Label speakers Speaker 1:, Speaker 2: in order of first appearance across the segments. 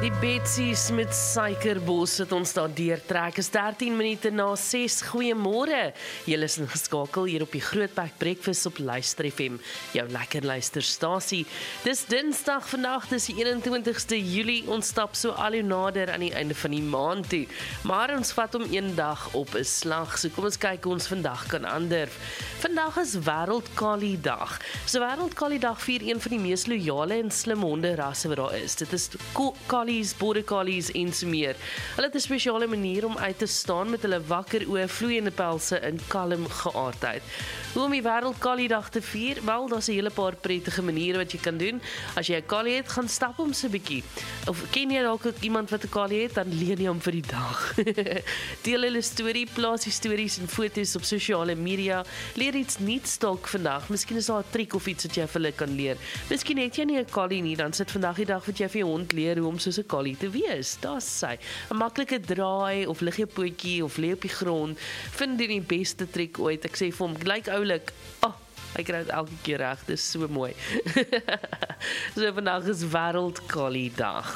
Speaker 1: Die Betsy's met suikerbos het ons daar deurtrek. Is 13 minute na 6. Goeiemôre. Julle is ingeskakel hier op die Grootbek Breakfast op Luister FM, jou lekker luisterstasie. Dis Dinsdag vandag, dis die 21ste Julie. Ons stap so al hoe nader aan die einde van die maand toe. Maar ons vat om een dag op 'n slag. So kom ons kyk hoe ons vandag kan anderf. Vandag is Wêreld-Collie Dag. So Wêreld-Collie Dag vier een van die mees loyale en slim honderasse wat daar is. Dit is collies, border collies en so meer. Hulle het 'n spesiale manier om uit te staan met hulle wakker oë, vloeiende pelse en kalm geaardheid. Hoe om die Wêreld-Collie Dag te vier? Wel, daar's 'n hele paar prettige maniere wat jy kan doen. As jy 'n collie het, gaan stap hom so 'n bietjie. Of ken jy dalk iemand wat 'n collie het, dan leen jy hom vir die dag. Deel hulle storie, plaas die stories en foto's op sosiale media. Leer iets nuuts dalk vandag. Miskien is daar 'n triek of iets wat jy vir hulle kan leer. Miskien het jy nie 'n collie nie, dan sit vandag die dag wat jy vir jou hond leer hoe om soos 'n collie te wees. Daar's sy. 'n Maklike draai of lig jou pootjie of lê op die grond. Vind die beste triek ooit. Ek sê vir hom, lyk oulik. Hy kry dit elke keer reg. Dis so mooi. So vandag is Wêreld-Collie Dag.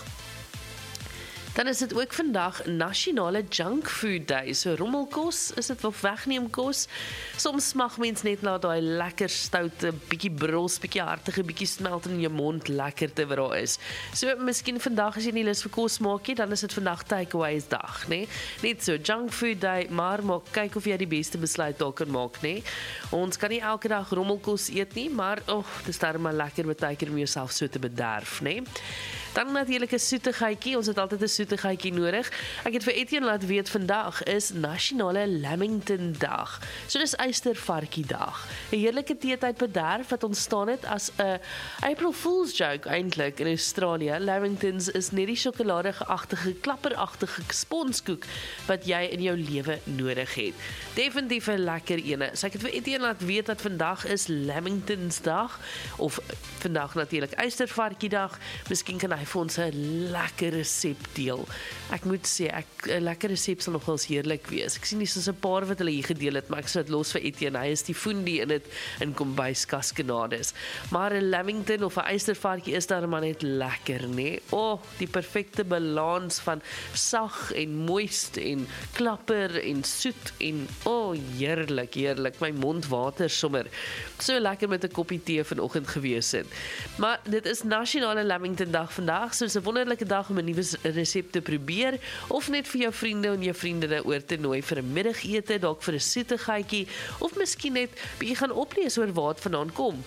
Speaker 1: Dan is dit ook vandag Nasionale Junk Food Day. So rommelkos, is dit of wegneem kos. Soms mag mens net na daai lekker stoute, bietjie bros, bietjie hartige, bietjie smelt in jou mond lekkerte wat daar is. So miskien vandag as jy nie lus vir kos maak nie, dan is dit vandag takeaways dag, né? Net so Junk Food Day, maar kyk of jy die beste besluit daar kan maak, né? Ons kan nie elke dag rommelkos eet nie, maar dis darem maar lekker baie keer om jouself so te bederf, né? Dan natuurlik 'n soetigheidjie. Ons het altyd 'n soetigheidjie nodig. Ek het vir Etienne laat weet vandag is Nasionale Lamington Dag. So dis Eystervarkie Dag. 'n Heerlike teetyd bederf wat ontstaan het as 'n April Fool's joke eintlik in Australië. Lamingtons is net die sjokoladegeagtige, klapperagtige sponskoek wat jy in jou lewe nodig het. Definitief 'n lekker ene. So ek het vir Etienne laat weet dat vandag is Lamingtons Dag of vandag natuurlik Eystervarkie Dag. Miskien kan hy vir ons 'n lekker resep deel. Ek moet sê, 'n lekker resep sal nogals heerlik wees. Ek sien nie soos 'n paar wat hulle hier gedeel het, maar ek sou dit los vir Etienne. Hy is die foendie in dit in kombuiskaskenades. Maar 'n Lamington of 'n eystervarkie is daar maar net lekker, né? Die perfekte balans van sag en moist en klapper en soet en heerlik, heerlik. My mond water sommer. So lekker met 'n koppie tee vanoggend gewees het. Maar dit is Nasionale Lamington Dag vandag, so is 'n wonderlike dag om 'n nuwe resep te probeer of net vir jou vriende en jou vriendinne oor te nooi vir 'n middagete, dalk vir 'n soetigheidjie of miskien net bietjie gaan oplees oor waar dit vandaan kom.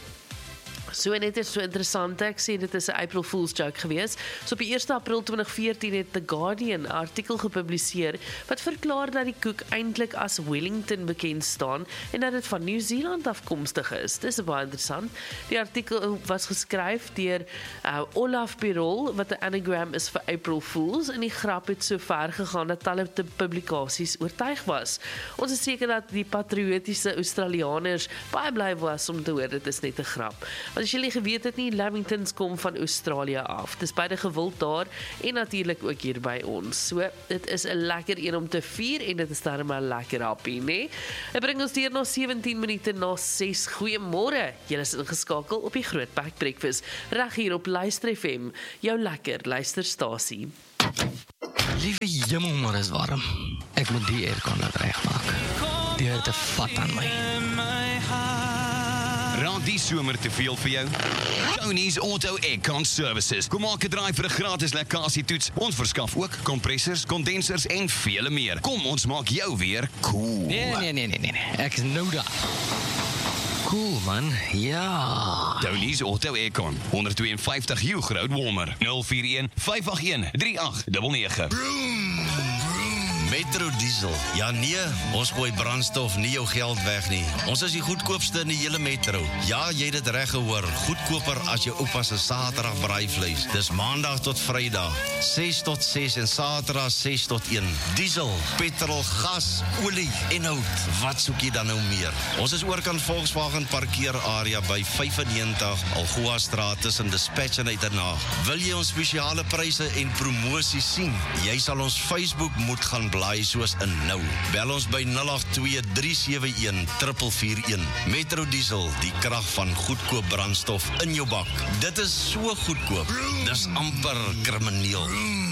Speaker 1: So net is so interessant, ek sê dit is 'n April Fool's joke gewees. So op die 1 April 2014 het The Guardian 'n artikel gepubliseer wat verklaar dat die koek eintlik as Wellington bekend staan en dat dit van Nieu-Seeland afkomstig is. Dis baie interessant. Die artikel was geskryf deur Olaf Birol wat 'n anagram is vir April Fools en die grap het so ver gegaan dat talle publikasies oortuig was. Ons is seker dat die patriotiese Australiërs baie bly was om te hoor dit is net 'n grap. As julle geweet het nie, Lamingtons kom van Australië af. Dis beide gewild daar en natuurlik ook hier by ons. So, dit is 'n lekker een om te vier en dit is darem 'n lekker happie, né? Dit bring ons deur na 17 minute na 6. Goeiemôre. Julle is ingeskakel op die Grootbek Breakfast reg hier op Luister FM, jou lekker luisterstasie.
Speaker 2: Liewe jemmel, maar is warm. Ek moet die aircon laat regmaak. Die hitte vat aan my.
Speaker 3: Raak die somer te veel vir jou? Tony's Auto Aircon Services. Kom maak 'n draai vir 'n gratis lekkasietoets. Ons verskaf ook kompressors, kondensers en vele meer. Kom, ons maak jou weer cool.
Speaker 2: Nee. Ek is nou daar. Cool man, ja.
Speaker 3: Tony's Auto Aircon, 152 Hugh Road Walmer, 041-581-3899.
Speaker 4: Metro Diesel. Ja nee, ons gooi brandstof nie jou geld weg nie. Ons is die goedkoopste in die hele metro. Ja, jy het dit reg gehoor. Goedkoper as jou oupa se Saterdag braaivleis. Dis Maandag tot Vrydag, 6 tot 6 en Saterdag 6 tot 1. Diesel, petrol, gas, olie en hout. Wat soek jy dan nou meer? Ons is oorkant Volkswagen parkeerarea by 95 Algoa Straat tussen Dispatch en Uitenhaag. Wil jy ons spesiale pryse en promosies sien? Jy sal ons Facebook moet gaan blaai soos in nou. Bel ons by 082-371-441. Metro Diesel, die krag van goedkoop brandstof in jou bak. Dit is so goedkoop. Dis amper krimineel.